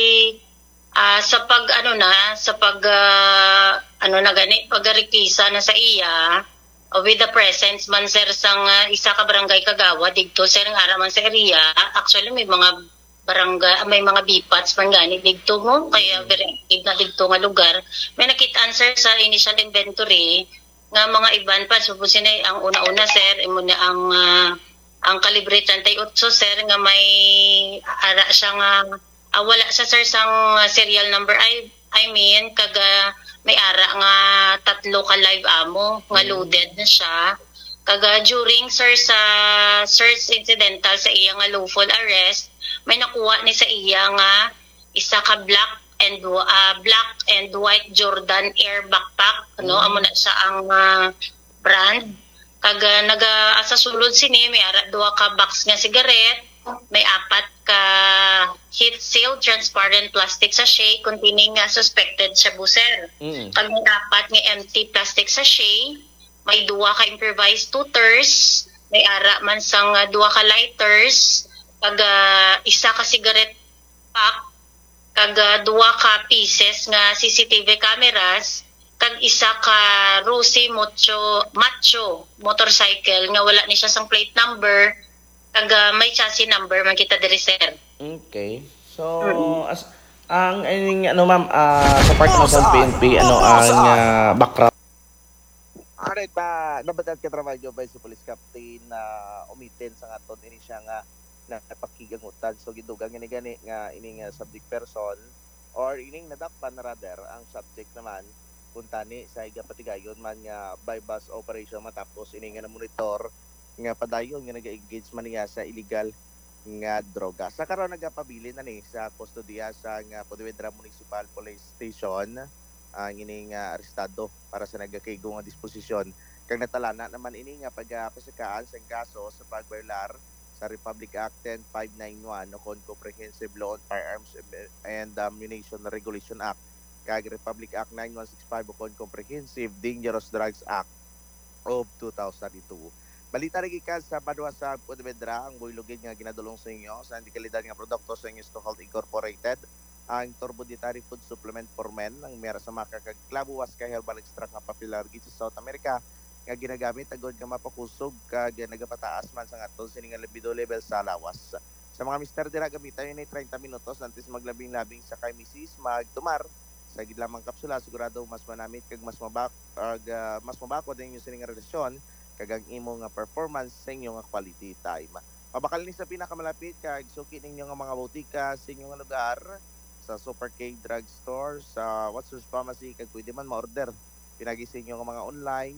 ah, sa pag ano na, sa pag ah, ano na gani, pagrekisa na sa iya, uh, with the presence man sir sang ah, isa ka barangay Kagawa didto sir nga araman sa area. Actually may mga barangay, may mga B P A Ts man gani didto mo, kaya very active na didto nga lugar. May nakita sir sa initial inventory nga mga iban pa, subusin na ang una-una sir, imo na ang ah, ang kalibre thirty-eight sir nga may ara siya nga ah, wala sa sir sang ah, serial number, I I mean kaga may ara nga tatlo ka live ammo nga loaded na siya. Kaga during sir sa search incidental sa iya nga lawful arrest, may nakuha ni sa iya nga isa ka black and uh, black and white Jordan Air backpack, no, amo na siya ang uh, brand. Kaga naga sa sulod sini may ara duha ka box nga cigarette, may apat ka heat sealed transparent plastic sachet containing uh, suspected shabu sir. Mm. Kag may apat nga empty plastic sachet, may duha ka improvised tutors, may ara man sang uh, duha ka lighters, kag uh, isa ka cigarette pack, kag uh, duha ka pieces nga C C T V cameras, kag isa ka Rusi Macho Macho motorcycle nga wala ni siya sang plate number, kag uh, may chassis number man kita diri sir. Okay. So, as ang ining ano ma'am, ah, sa part ng P N P, ano ang ah, background? Alright, pa nabatad ka trabaho ba si Police Captain na umitin sa aton ini siya nga na napakigangutan. So gidugang gani gani nga ining uh, subject person or ining nadakpan na rather ang subject naman punta ni sa igapatigayon man nga bypass operation matapos ini nga na monitor nga padayon nga naga-engage man niya sa illegal nga droga. Sa karon nagapabili na ni sa kustodiya sa nga Pontevedra Municipal Police Station ang ining uh, arestado para sa nagakaygo nga disposisyon. Kag natalana naman ini nga pagpasikaan sa kaso sa pagbaylar sa Republic Act ten five ninety-one o kon Comprehensive Law on Firearms and Ammunition Regulation Act kag Republic Act nine one six five o kon Comprehensive Dangerous Drugs Act of two thousand two. Balita rin ka sa Padua sa Pontevedra ang buylugid nga ginadulong sa inyo sa indikalidad nga produkto sa inyo Health Incorporated ang Turbo Dietary Food Supplement for Men ang mera sa maka kag Clavuas ka herbal extract nga popular gid sa South America nga ginagamit agod nga mapakusog kag nagapataas man sa aton sining nga libido level sa lawas. Sa mga mister dira gamitan ni thirty minutos antes maglabing-labing sa kay misis magtumar sa gid lamang kapsula sigurado mas manamit kag mas mabak kag uh, mas mabako din yung sining nga relasyon kag ang imo nga performance sa inyo nga quality time. Pabakal ni sa pinakamalapit kag suki ninyo nga mga botika sa inyo nga lugar sa Super K Drug Store, sa Watson's Pharmacy kag pwede man ma-order pinagi sa inyo nga mga online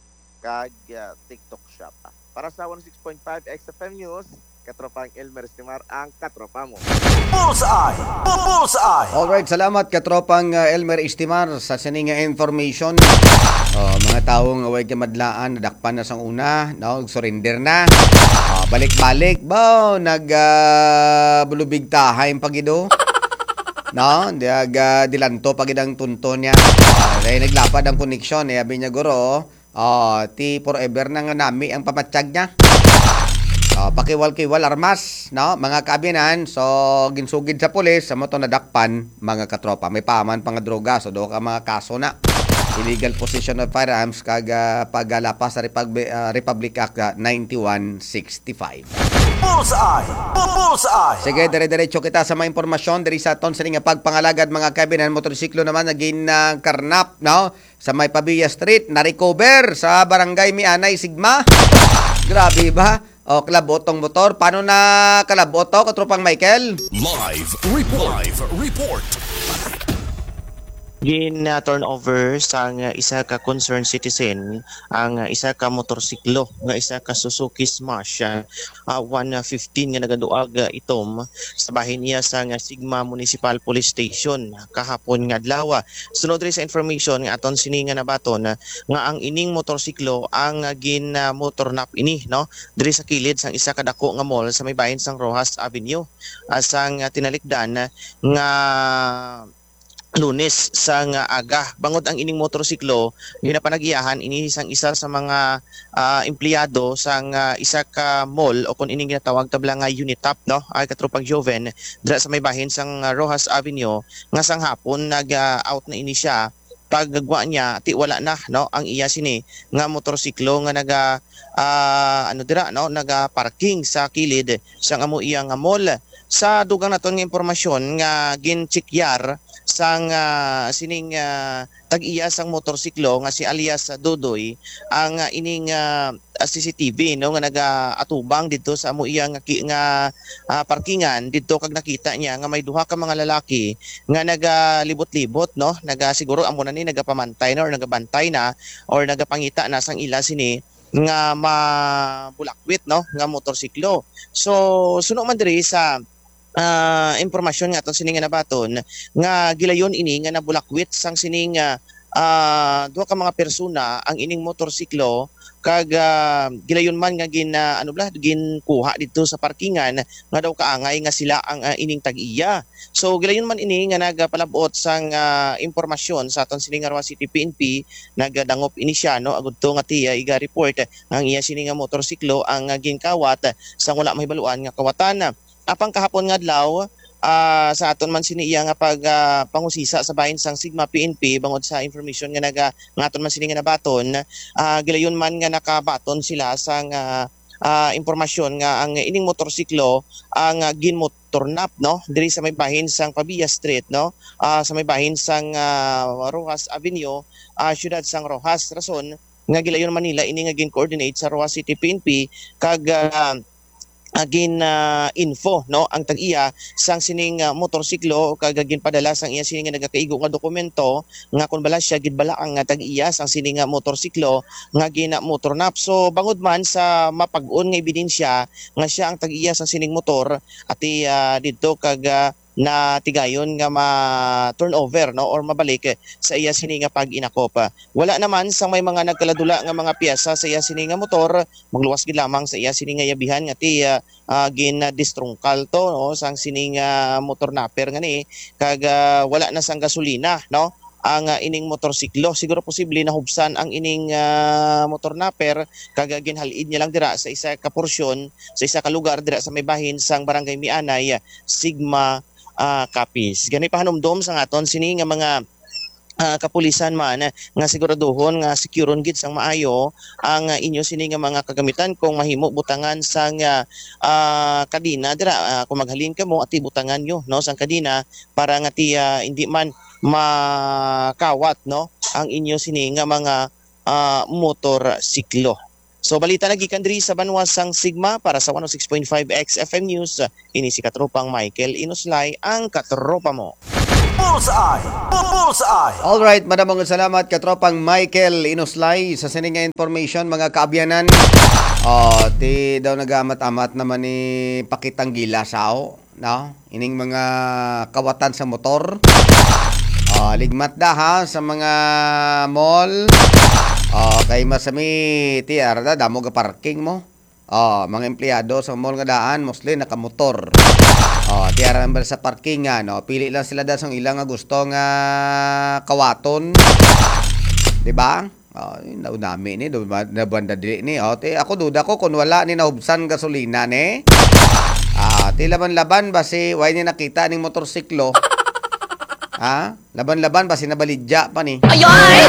kag uh, TikTok shop. Para sa one oh six point five X F M News, katropang Elmer Estimar ang katropa mo. Bullseye! Bullseye! Alright, salamat katropang uh, Elmer Istimar sa sining nga information. Oh, mga tawo nga way kamadlaan nadakpan na sang una, no, surrender na. Oh, balik-balik ba nag uh, bulubig tahay pagido. No, diag uh, dilanto pagid ang tunto niya. Oh, dahil naglapad ang koneksyon, eh, abi niya guro. Oh, ti forever na nga nami ang pamatsyag niya. Oh, pakiwal-kiwal armas, no? Mga kaabinan, so ginsugid sa pulis, sa moto nadakpan, mga katropa. May paman pang droga, so do ka mga kaso na. Illegal possession of firearms kag uh, paggalapas sa Republic, uh, Republic Act uh, ninety-one sixty-five. Bullseye! Bullseye! Sige, dire-diretso kita sa mga impormasyon diri sa aton sa nga pagpangalagad mga kaabinan. Motorsiklo naman naging uh, karnap, no? Sa May Pavilla Street, na-recover sa Barangay Mianay, Sigma. Grabe ba? O, kalabotong motor. Paano na kalaboto, katropang Michael? Live report. Live report. gin uh, turn over sa nga isa ka concerned citizen ang uh, isa ka motorsiklo nga isa ka Suzuki Smash uh, uh, one fifteen nga nagaduag uh, itom sa bahin niya sa nga Sigma Municipal Police Station kahapon nga adlaw. Sunod rin sa information nga aton sini nga nabaton uh, nga ang ining motorsiklo ang uh, gin uh, motor nap ini no diri sa kilid sang isa ka dako nga mall sa may bahin sang Rojas Avenue uh, sang uh, tinalikdan uh, nga Lunes sa nga aga. Bangod ang ining motorsiklo, ginapanagiyahan ini isang isa sa mga uh, empleyado sa nga isa ka mall o kung ining ginatawag tabla nga Unitap no, ay katropang Joven dira sa may bahin sang uh, Rojas Avenue nga sang hapon nag-out uh, na ini siya paggagwa niya ti wala na no ang iya sini nga motorsiklo nga naga uh, ano dira no naga parking sa kilid sang amo iya nga mall. Sa dugang naton nga impormasyon nga ginchekyar sang uh, sining uh, tag-iya sang motorsiklo nga si alias uh, Dodoy ang uh, ining uh, C C T V no nga naga-atubang dito sa amo iya nga, nga uh, parkingan dito kag nakita niya nga may duha ka mga lalaki nga nagalibot-libot no naga siguro amo na ni nagapamantay na or nagabantay na or nagapangita na sang ila sini nga mabulakwit no nga motorsiklo. So suno man diri sa uh, impormasyon nga aton sining nga nabaton nga gilayon ini nga nabulakwit sang sining uh, uh, duha ka mga persona ang ining motorsiklo kag uh, gilayon man nga gin uh, ano bla ginkuha dito sa parkingan nga daw kaangay nga sila ang uh, ining tag-iya. So gilayon man ini nga nagapalabot sang uh, impormasyon sa aton sining nga Roa City P N P nagadangop ini siya no agud to nga tiya iga report ang iya sini nga motorsiklo ang uh, ginkawat sang wala mahibaluan nga kawatan. Apang kahapon nga adlaw uh, sa aton man sini iya nga pag uh, pangusisa sa bahin sang Sigma P N P bangod sa information nga naga nga aton man sini nga nabaton uh, gilayon man nga nakabaton sila sang uh, uh, impormasyon nga ang ining motorsiklo ang uh, ginmotornap no diri sa may bahin sang Pabia Street no uh, sa may bahin sang uh, Rojas Avenue uh, siyudad sang Rojas rason nga gilayon Manila ini nga gin-coordinate sa Roa City P N P kag uh, agin uh, info no ang tag-iya sang sining uh, motorsiklo kag agin padala sang iya sining nga nagakaigo nga dokumento nga kun bala siya gid bala ang uh, tag-iya sang sining nga motorsiklo nga gina motornap. So bangod man sa mapag-on nga ebidensya nga siya ang tag-iya sang sining motor ati uh, didto kag uh, na tigayon nga ma-turnover no or mabalik sa iya sini nga pag-inakop. Wala naman sang may mga nagkaladula nga mga piyesa sa iya sini nga motor, magluwas gid lamang sa iya sini nga yabihan nga ti uh, uh, gin distrungkal to no sang sini nga motor napper nga ni kag uh, wala na sang gasolina no ang uh, ining motorsiklo. Siguro posible nahubsan ang ining uh, motor napper kag ginhalid niya lang dira sa isa ka porsyon sa isa ka lugar dira sa may bahin sang Barangay Mianay Sigma Uh, kapis. Gani pa hanumdom sa aton sini nga mga uh, kapulisan man nga siguraduhon nga securon gid sang maayo ang uh, inyo sini nga mga kagamitan kung mahimo butangan sang uh, uh, kadina dira uh, kung maghalin kamo ati butangan nyo no sang kadina para nga ti uh, hindi man makawat no ang inyo sini nga mga uh, motor siklo. So balita lagi kandri sa Banwasang Sigma para sa one oh six point five X F M News. Ini si katropang Michael Inuslay ang katropa mo. Bullseye! Bullseye! Alright, maraming salamat katropang Michael Inuslay sa sining nga information mga kaabyanan. Oh, ti daw nagamat-amat naman ni Pakitang Gilasaw, no? Ining mga kawatan sa motor. Oh, ligmat da ha sa mga mall. Oh, kay masami ti arda damo ga parking mo. Oh, mga empleyado sa mall nga daan mostly nakamotor. Oh, ti aran sa parking nga no, pili lang sila da sang ilang nga gusto nga kawaton. Di ba? Oh, naunami ni do na banda dili ni. Oh, ti ako duda ko kun wala ni nahubsan gasolina ni. Ah, ti laban-laban basi way ni nakita ning motorsiklo. Ha? Laban-laban basi nabalidya pa ni. Ayoy!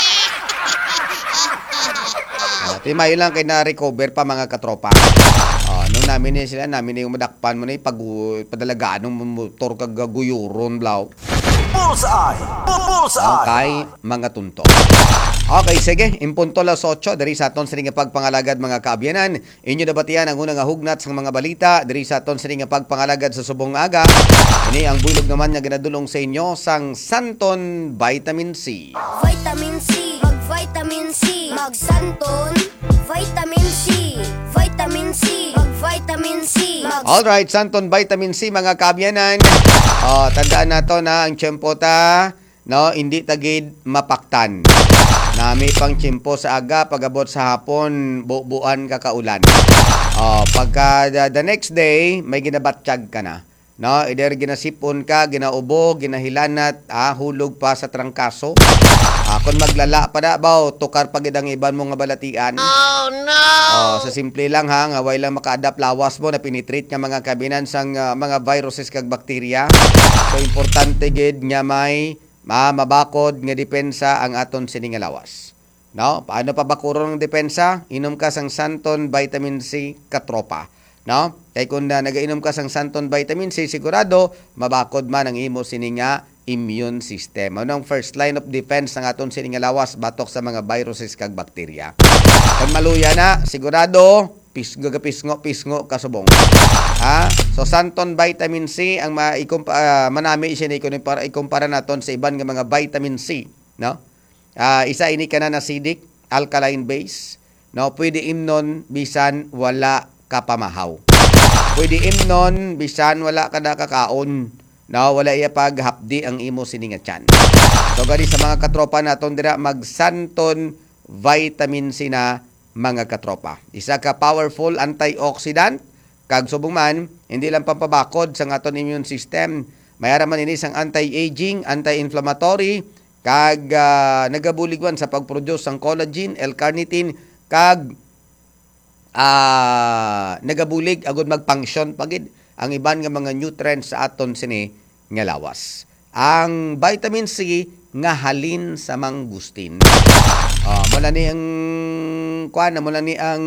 Ti may lang kay na-recover pa mga katropa. Oh, nung namin ni sila, namin ni umadakpan mo na pag padalagaan ng motor kag guyuron blaw. Bullseye! Bullseye! Okay, mga tunto. Okay, sige. Impunto las otso, diri sa aton sining pagpangalagad mga kaabyanan. Inyo nabatian ang unang hugnat sa mga balita diri sa aton sining pagpangalagad sa subong aga. Ini ang bulog naman nga ginadulong sa inyo sang Santon Vitamin C. Vitamin C, mag-vitamin C, mag-santon, vitamin C, vitamin C, mag-vitamin C, mag- Alright, Santon Vitamin C mga kaabyanan. Oh, tandaan nato na ang tiyempo ta, no, hindi tagid mapaktan. Na may pang tiyempo sa aga, pagabot sa hapon, buuan kakaulan. Oh, pagka the, the next day, may ginabatsyag ka na. No, either ginasipon ka, ginaubo, ginahilanat, ah, hulog pa sa trangkaso. Ah, kung maglala pa na ba, tukar pagid ang iban mo nga balatian. Oh no. Oh, sa simple lang ha, nga way lang maka-adapt lawas mo na pinitreat nga mga kabinan sang uh, mga viruses kag bakterya. So importante gid nga may ma mabakod nga depensa ang aton sining nga lawas. No, paano pa bakuro ng depensa? Inom ka sang Santon Vitamin C katropa. No? Kay kung na nagainom ka sang Santon Vitamin C, sigurado mabakod man ang imo sining nga immune system. Ano ang first line of defense ng aton sining nga lawas batok sa mga viruses kag bakterya. Kung maluya na, sigurado pisgo pisngo pisngo kasubong. Ha? So Santon Vitamin C ang maikumpa uh, manami siya ni kuno para ikumpara naton sa iban nga mga vitamin C, no? Uh, isa ini kana na acidic, alkaline base, no? Pwede imnon bisan wala ka pamahaw. Pwede imnon bisan wala ka na kakaon. No, wala iya paghapdi ang imo sining nga tiyan. So gani sa mga katropa naton dira mag Santon Vitamin C na mga katropa. Isa ka powerful antioxidant kag subong man hindi lang pampabakod sa aton immune system. Mayara man ini sang anti-aging, anti-inflammatory kag uh, nagabuligwan sa pagproduce sang collagen, L-carnitine kag uh, nagabulig agud mag-function pagid ang iban nga mga nutrients sa aton sini nga lawas. Ang vitamin C nga halin sa mangustin. Oh, mula ni ang kuan, mula ni ang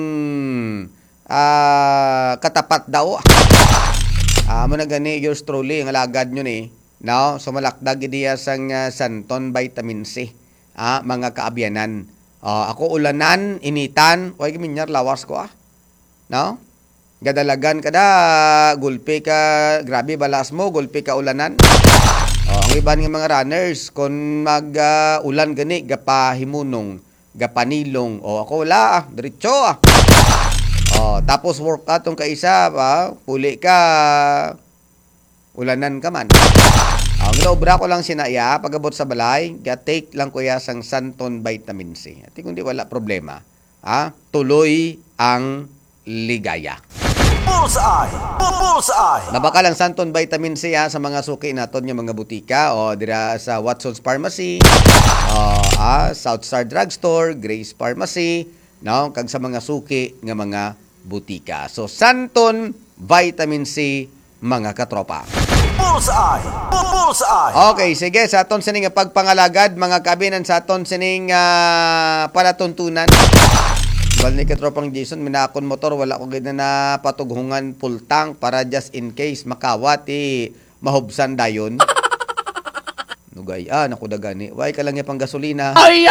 uh, katapat daw. Ah, mo na gani yours truly ang alagad nyo ni. No, so malakdag diya sang uh, Santon Vitamin C. Ah, mga kaabyanan. Oh, ako ulanan, initan, way giminyar lawas ko ah. No? Gadalagan kada gulpi ka, grabe balas mo, gulpi ka ulanan. Oh, ang iban nga mga runners kung mag uh, ulan gani gapahimunong, gapanilong. Oh, ako wala ah, diretso ah. Oh, tapos workout tong kaisa pa, puli ka ulanan ka man. Ang uh, obra ko lang sinaya pagabot sa balay, ga-take lang ko ya sang Santon Vitamin C. At kung di wala problema, ha? Tuloy ang ligaya. Bullseye! Bullseye! Nabakal ang Santon Vitamin C ha, sa mga suki naton yung mga butika o dira sa Watson's Pharmacy, o ah, South Star Drugstore, Grace Pharmacy, no, kag sa mga suki nga mga butika. So Santon Vitamin C mga katropa. Bullseye! Bullseye! Okay, sige, sa aton sining nga pagpangalagad mga kabinan sa aton sining uh, palatuntunan. Bal ni katropang Jason, minakon motor, wala ko gina na patughungan full tank para just in case makawati mahubsan dayon. Nugay, ah, naku dagani. Way ka lang yung pang gasolina. Ay,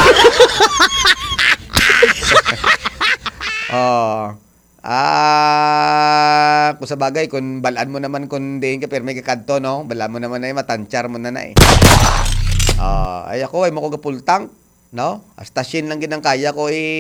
oh. Ah, kung sa bagay, kung balaan mo naman kung diin ka, pero may kakadto, no? Balaan mo naman na eh, matanchar mo na na eh. Ah, ay ako, ay makuga full tank, no? Hasta shin lang ginang kaya ko eh.